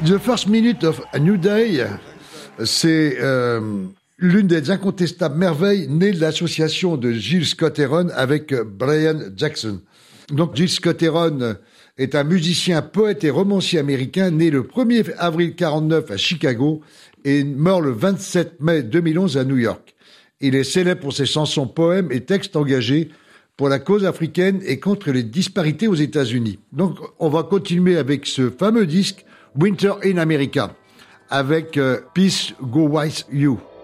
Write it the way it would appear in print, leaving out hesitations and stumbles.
The First Minute of a New Day, c'est l'une des incontestables merveilles nées de l'association de Gil Scott-Heron avec Brian Jackson. Donc Gil Scott-Heron est un musicien, poète et romancier américain né le 1er avril 1949 à Chicago et mort le 27 mai 2011 à New York. Il est célèbre pour ses chansons, poèmes et textes engagés pour la cause africaine et contre les disparités aux États-Unis. Donc on va continuer avec ce fameux disque Winter in America avec Peace Go With You.